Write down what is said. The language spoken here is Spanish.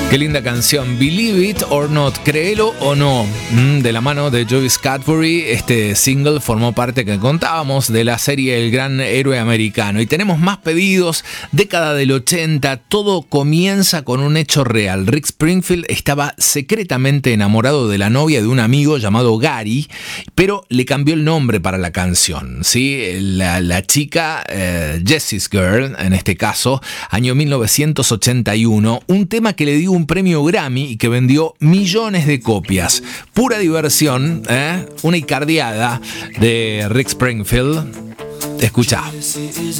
Qué linda canción, Believe It or Not, créelo o no, de la mano de Joyce Cadbury. Este single formó parte, que contábamos, de la serie El Gran Héroe Americano. Y tenemos más pedidos, década del 80, todo comienza con un hecho real. Rick Springfield estaba secretamente enamorado de la novia de un amigo llamado Gary, pero le cambió el nombre para la canción, ¿sí? La chica, Jessie's Girl, en este caso, año 1981, un tema que le dio un premio Grammy y que vendió millones de copias. Pura diversión, una icardiada de Rick Springfield. Escucha.